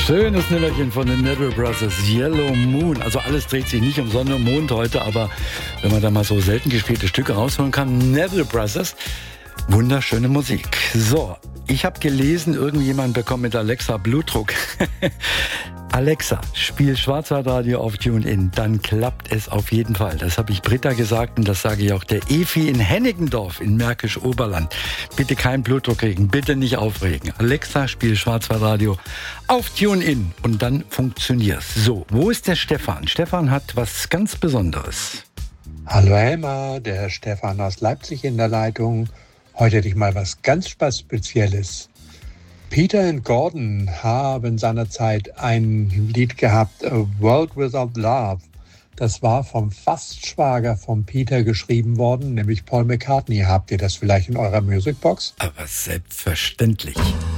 Schönes Nummerchen von den Neville Brothers, Yellow Moon. Also alles dreht sich nicht um Sonne und Mond heute, aber wenn man da mal so selten gespielte Stücke rausholen kann, Neville Brothers, wunderschöne Musik. So, ich habe gelesen, irgendjemand bekommt mit Alexa Blutdruck. Alexa, spiel Schwarzwaldradio auf TuneIn, dann klappt es auf jeden Fall. Das habe ich Britta gesagt und das sage ich auch der Efi in Hennigendorf in Märkisch-Oberland. Bitte keinen Blutdruck kriegen, bitte nicht aufregen. Alexa, spiel Schwarzwaldradio auf TuneIn und dann funktioniert's. So, wo ist der Stefan? Stefan hat was ganz Besonderes. Hallo Helmer, der Stefan aus Leipzig in der Leitung. Heute hätte ich mal was ganz Spezielles. Peter und Gordon haben seinerzeit ein Lied gehabt, A World Without Love. Das war vom Fastschwager von Peter geschrieben worden, nämlich Paul McCartney. Habt ihr das vielleicht in eurer Musicbox? Aber selbstverständlich.